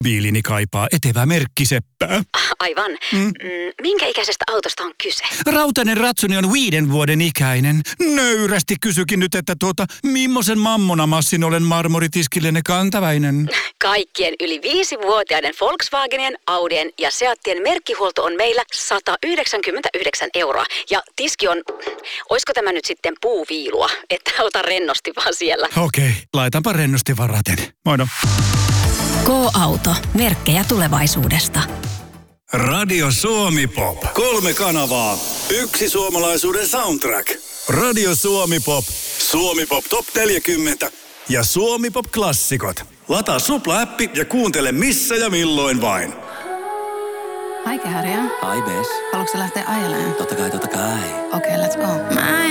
Biilini kaipaa etevää merkkiseppää. Aivan. Minkä ikäisestä autosta on kyse? Rautainen Ratsuni on 5 vuoden ikäinen. Nöyrästi kysykin nyt, että mimmosen mammonamassin olen marmoritiskillenne kantaväinen. Kaikkien yli 5-vuotiaiden Volkswagenien, Audien ja Seattien merkkihuolto on meillä 199 €. Ja tiski on, oisko tämä nyt sitten puuviilua? Että ota rennosti vaan siellä. Okei, laitanpa rennosti varaten. Moino. K-Auto. Merkkejä tulevaisuudesta. Radio Suomi Pop. 3 kanavaa. 1 suomalaisuuden soundtrack. Radio Suomi Pop. Suomi Pop Top 40. Ja Suomi Pop Klassikot. Lataa Supla-appi ja kuuntele missä ja milloin vain. Hi Kääriä. Hi Bess. Haluatko lähteä ajelemaan? Totta kai. Okei, let's go.